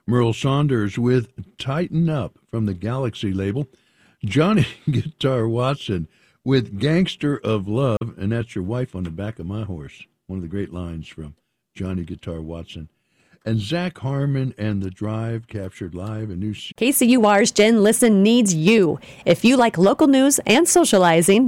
Merle Saunders with Tighten Up from the Galaxy label. Johnny Guitar Watson with Gangster of Love, and that's your wife on the back of my horse. One of the great lines from Johnny Guitar Watson. And Zach Harmon and The Drive captured live a new... KCUR's Jen Listen needs you. If you like local news and socializing,